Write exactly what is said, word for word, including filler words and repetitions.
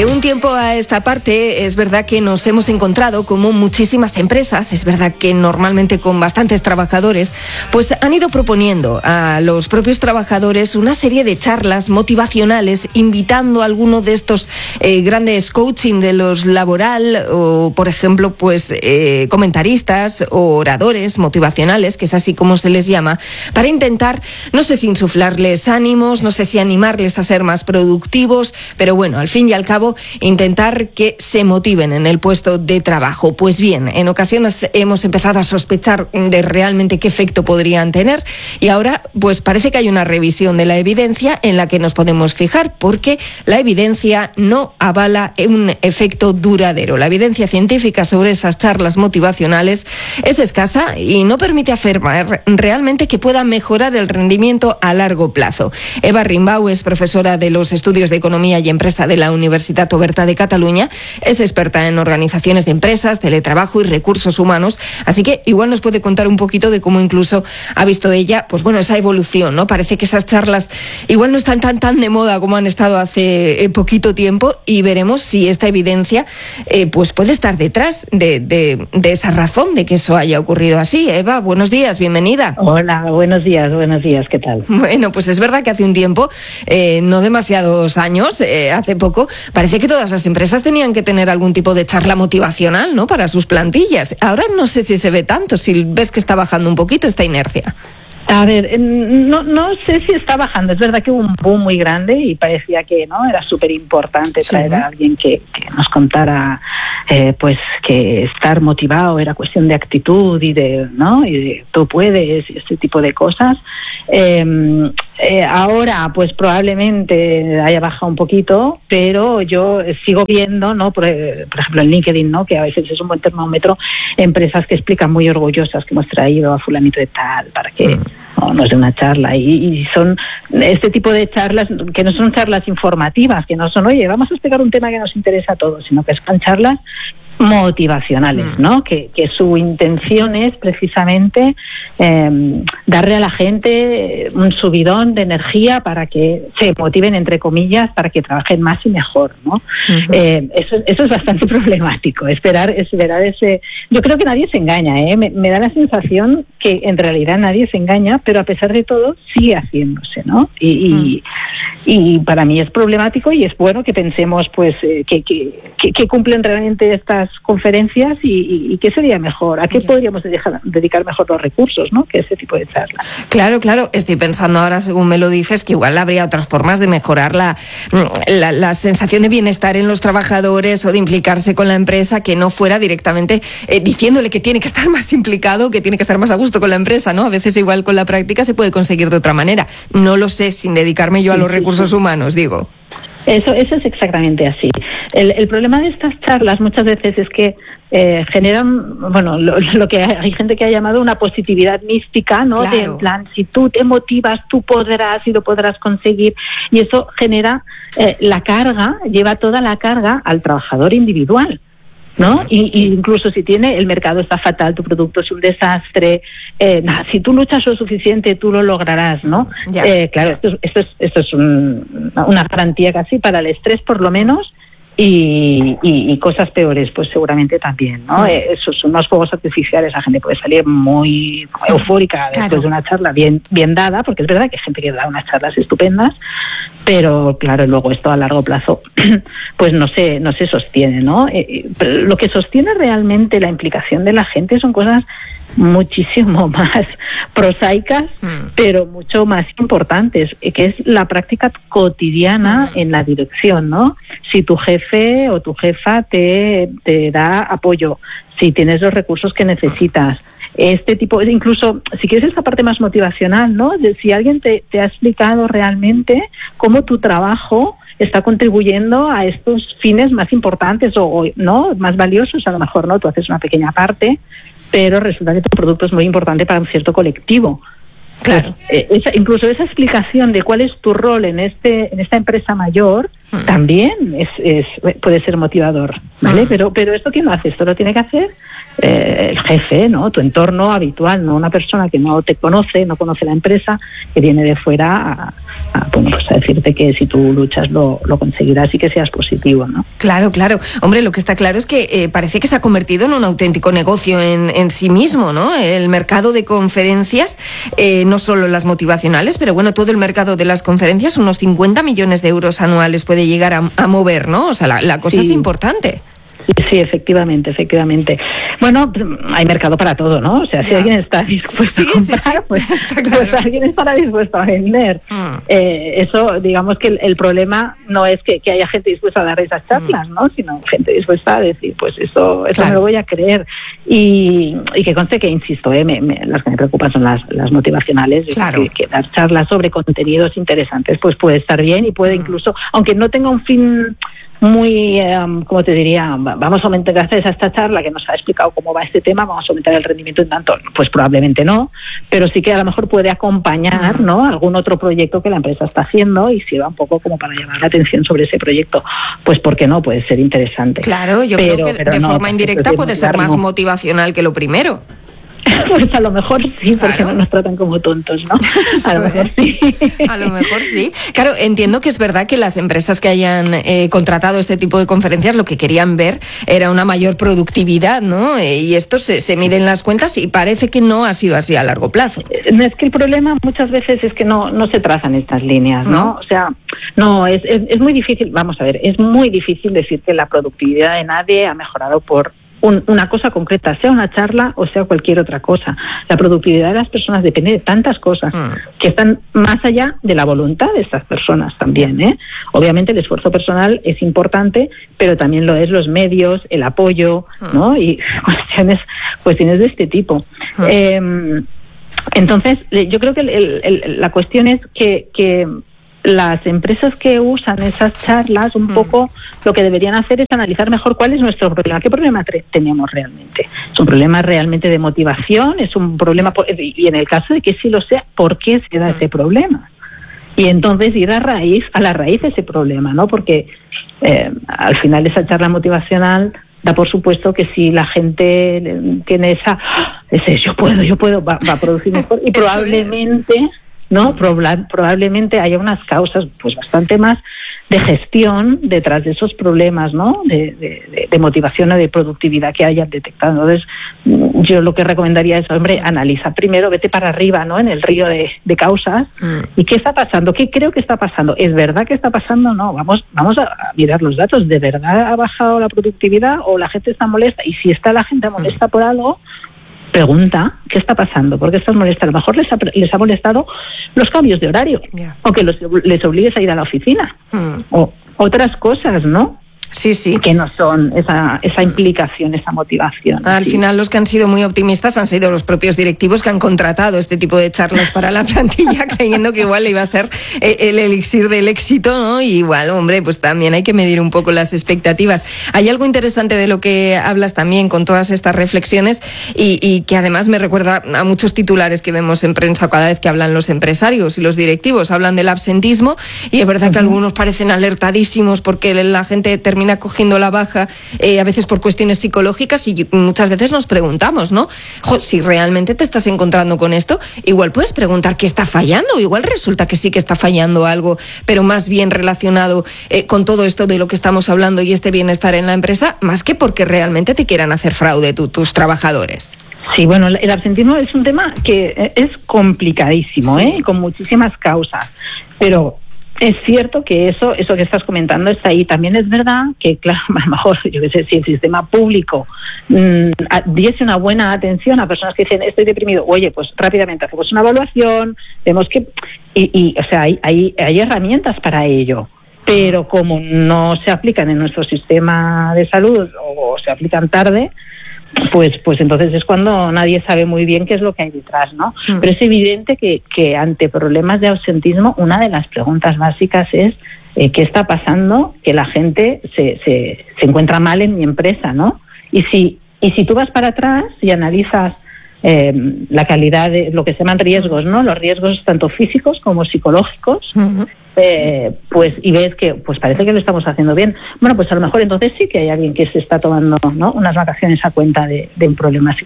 De un tiempo a esta parte es verdad que nos hemos encontrado como muchísimas empresas, es verdad que normalmente con bastantes trabajadores, pues han ido proponiendo a los propios trabajadores una serie de charlas motivacionales, invitando a alguno de estos eh, grandes coaching de los laboral o, por ejemplo, pues eh, comentaristas o oradores motivacionales, que es así como se les llama, para intentar, no sé si insuflarles ánimos, no sé si animarles a ser más productivos, pero bueno, al fin y al cabo, intentar que se motiven en el puesto de trabajo. Pues bien, en ocasiones hemos empezado a sospechar de realmente qué efecto podrían tener y ahora pues parece que hay una revisión de la evidencia en la que nos podemos fijar, porque la evidencia no avala un efecto duradero. La evidencia científica sobre esas charlas motivacionales es escasa y no permite afirmar realmente que pueda mejorar el rendimiento a largo plazo. Eva Rimbau es profesora de los estudios de Economía y Empresa de la Universidad Oberta de Cataluña, es experta en organizaciones de empresas, teletrabajo y recursos humanos, así que igual nos puede contar un poquito de cómo incluso ha visto ella, pues bueno, esa evolución, ¿no? Parece que esas charlas igual no están tan tan de moda como han estado hace eh, poquito tiempo, y veremos si esta evidencia eh, pues puede estar detrás de, de, de esa razón de que eso haya ocurrido así. Eva, buenos días, bienvenida. Hola, buenos días, buenos días, ¿qué tal? Bueno, pues es verdad que hace un tiempo, eh, no demasiados años, eh, hace poco, parece que todas las empresas tenían que tener algún tipo de charla motivacional, ¿no?, para sus plantillas. Ahora no sé si se ve tanto, si ves que está bajando un poquito esta inercia. A ver, no, no sé si está bajando. Es verdad que hubo un boom muy grande y parecía que no era súper importante traer sí, a alguien que, que nos contara eh, pues que estar motivado era cuestión de actitud y de no y de tú puedes y este tipo de cosas. Eh, eh, ahora pues probablemente haya bajado un poquito, pero yo sigo viendo, no por, por ejemplo en LinkedIn, no, que a veces es un buen termómetro, empresas que explican muy orgullosas que hemos traído a fulanito de tal para que mm. No, no es de una charla y, y son este tipo de charlas que no son charlas informativas, que no son, oye, vamos a explicar un tema que nos interesa a todos, sino que son charlas motivacionales, ¿no? Que, que su intención es precisamente eh, darle a la gente un subidón de energía para que se motiven, entre comillas, para que trabajen más y mejor, ¿no? Uh-huh. Eh, eso, eso es bastante problemático, esperar, esperar ese... Yo creo que nadie se engaña, ¿eh? Me, me da la sensación que en realidad nadie se engaña, pero a pesar de todo sigue haciéndose, ¿no? Y, y, y para mí es problemático y es bueno que pensemos, pues, eh, que, que, que, que cumplen realmente estas conferencias y, y, y qué sería mejor, a qué podríamos dedicar, dedicar mejor los recursos, ¿no?, que ese tipo de charlas. Claro, claro, estoy pensando ahora, según me lo dices, que igual habría otras formas de mejorar la, la, la sensación de bienestar en los trabajadores o de implicarse con la empresa, que no fuera directamente eh, diciéndole que tiene que estar más implicado, que tiene que estar más a gusto con la empresa, ¿no? A veces igual con la práctica se puede conseguir de otra manera. No lo sé, sin dedicarme yo a los sí, recursos sí. humanos, digo. Eso, eso es exactamente así. El, el problema de estas charlas muchas veces es que eh, generan, bueno, lo, lo que hay, hay gente que ha llamado una positividad mística, ¿no? Claro. De, en plan, si tú te motivas, tú podrás y lo podrás conseguir. Y eso genera eh, la carga, lleva toda la carga al trabajador individual, ¿no? Y, sí. y incluso si tiene, el mercado está fatal, tu producto es un desastre, eh, nah, si tú luchas lo suficiente, tú lo lograrás, ¿no? Eh, claro, esto, esto es, esto es un, una garantía casi para el estrés, por lo menos, y, y, y cosas peores, pues seguramente también, ¿no? Sí. Eh, esos son unos fuegos artificiales, la gente puede salir muy eufórica después claro. de una charla bien, bien dada, porque es verdad que hay gente que da unas charlas estupendas, pero claro, luego esto a largo plazo pues no se, no se sostiene, ¿no? Eh, lo que sostiene realmente la implicación de la gente son cosas muchísimo más prosaicas, mm. pero mucho más importantes, que es la práctica cotidiana mm. en la dirección, ¿no? Si tu jefe o tu jefa te, te da apoyo, si tienes los recursos que necesitas, este tipo, incluso si quieres esta parte más motivacional, ¿no? De si alguien te, te ha explicado realmente cómo tu trabajo está contribuyendo a estos fines más importantes o, o no más valiosos, a lo mejor no, tú haces una pequeña parte, pero resulta que tu producto es muy importante para un cierto colectivo. Claro. Pues, eh, esa, incluso esa explicación de cuál es tu rol en este en esta empresa mayor mm. también es, es puede ser motivador, ¿vale? Mm. Pero pero esto quién lo hace, esto lo tiene que hacer eh, el jefe, ¿no? Tu entorno habitual, no una persona que no te conoce, no conoce la empresa, que viene de fuera a, a, bueno, pues a decirte que si tú luchas lo, lo conseguirás y que seas positivo, ¿no? Claro, claro. Hombre, lo que está claro es que eh, parece que se ha convertido en un auténtico negocio en, en sí mismo, ¿no? El mercado de conferencias, eh, no solo las motivacionales, pero bueno, todo el mercado de las conferencias, unos cincuenta millones de euros anuales puede llegar a, a mover, ¿no? O sea, la, la cosa sí. es importante. Sí, sí, efectivamente, efectivamente. Bueno, hay mercado para todo, ¿no? O sea, si ya. alguien está dispuesto sí, a comprar, sí, sí. Pues, está claro. pues alguien estará dispuesto a vender. Mm. Eh, eso, digamos que el, el problema no es que, que haya gente dispuesta a dar esas charlas, mm. ¿no? Sino gente dispuesta a decir, pues eso, eso claro. me lo voy a creer. Y, y que conste que, insisto, eh, me, me, las que me preocupan son las, las motivacionales. Claro. Que, que dar charlas sobre contenidos interesantes, pues puede estar bien y puede mm. incluso, aunque no tenga un fin muy, eh, ¿cómo te diría? Vamos a aumentar, gracias a esta charla que nos ha explicado cómo va este tema, vamos a aumentar el rendimiento en tanto, pues probablemente no, pero sí que a lo mejor puede acompañar, ¿no?, algún otro proyecto que la empresa está haciendo y sirva un poco como para llamar la atención sobre ese proyecto. Pues ¿por qué no? Puede ser interesante. Claro, yo pero, creo que de no, forma indirecta puede ser más no. motivacional que lo primero. Pues a lo mejor sí, porque claro. no nos tratan como tontos, ¿no? A lo mejor sí. A lo mejor sí. Claro, entiendo que es verdad que las empresas que hayan eh, contratado este tipo de conferencias lo que querían ver era una mayor productividad, ¿no? Eh, y esto se, se mide en las cuentas y parece que no ha sido así a largo plazo. Es que el problema muchas veces es que no, no se trazan estas líneas, ¿no? ¿no? O sea, no, es, es, es muy difícil, vamos a ver, es muy difícil decir que la productividad de nadie ha mejorado por Un, una cosa concreta, sea una charla o sea cualquier otra cosa. La productividad de las personas depende de tantas cosas mm. que están más allá de la voluntad de estas personas también, ¿eh? Obviamente el esfuerzo personal es importante, pero también lo es los medios, el apoyo, mm. ¿no? Y cuestiones, cuestiones de este tipo. Mm. Eh, entonces, yo creo que el, el, el, la cuestión es que, que las empresas que usan esas charlas un mm. poco lo que deberían hacer es analizar mejor cuál es nuestro problema, qué problema tre- tenemos realmente. ¿Es un problema realmente de motivación? ¿Es un problema, por- y en el caso de que sí lo sea, por qué se da ese problema? Y entonces ir a raíz, a la raíz de ese problema, ¿no? Porque eh, al final esa charla motivacional da por supuesto que si la gente tiene esa, ese yo puedo, yo puedo, va, va a producir mejor y probablemente... ¿no? Proba- probablemente haya unas causas pues bastante más de gestión detrás de esos problemas, ¿no? De, de, de motivación o de productividad que hayan detectado. Entonces, yo lo que recomendaría es, hombre, analiza primero, vete para arriba, ¿no? En el río de, de causas. Mm. ¿Y qué está pasando? ¿Qué creo que está pasando? ¿Es verdad que está pasando? No, vamos, vamos a mirar los datos. ¿De verdad ha bajado la productividad o la gente está molesta? Y si está la gente molesta por algo, pregunta, ¿qué está pasando? ¿Por qué estás molesta? A lo mejor les ha, les ha molestado los cambios de horario, yeah. o que los, les obligues a ir a la oficina, mm. o otras cosas, ¿no? Sí, sí. Que no son esa, esa implicación, esa motivación. Al sí. final los que han sido muy optimistas han sido los propios directivos que han contratado este tipo de charlas para la plantilla creyendo que igual iba a ser el elixir del éxito, ¿no? Y igual, hombre, pues también hay que medir un poco las expectativas. Hay algo interesante de lo que hablas también con todas estas reflexiones y, y que además me recuerda a muchos titulares que vemos en prensa cada vez que hablan los empresarios y los directivos. Hablan del absentismo y es verdad uh-huh. que algunos parecen alertadísimos porque la gente termina termina cogiendo la baja, eh, a veces por cuestiones psicológicas, y muchas veces nos preguntamos, ¿no? Jo, si realmente te estás encontrando con esto, igual puedes preguntar qué está fallando, igual resulta que sí que está fallando algo, pero más bien relacionado eh, con todo esto de lo que estamos hablando y este bienestar en la empresa, más que porque realmente te quieran hacer fraude tu, tus trabajadores. Sí, bueno, el absentismo es un tema que es complicadísimo, sí. ¿eh? Con muchísimas causas, pero es cierto que eso eso que estás comentando está ahí. También es verdad que, claro, a lo mejor, yo qué sé, si el sistema público mmm, diese una buena atención a personas que dicen estoy deprimido, oye, pues rápidamente hacemos una evaluación, vemos que... Y, y o sea, hay, hay, hay herramientas para ello. Pero como no se aplican en nuestro sistema de salud o se aplican tarde, pues pues entonces es cuando nadie sabe muy bien qué es lo que hay detrás, ¿no? Mm. Pero es evidente que, que ante problemas de ausentismo, una de las preguntas básicas es eh, ¿qué está pasando? Que la gente se, se, se encuentra mal en mi empresa, ¿no? Y si, y si tú vas para atrás y analizas eh, la calidad de lo que se llaman riesgos, ¿no? Los riesgos tanto físicos como psicológicos. Uh-huh. Eh, pues y ves que pues parece que lo estamos haciendo bien. Bueno, pues a lo mejor entonces sí que hay alguien que se está tomando, ¿no?, unas vacaciones a cuenta de, de un problema psicológico.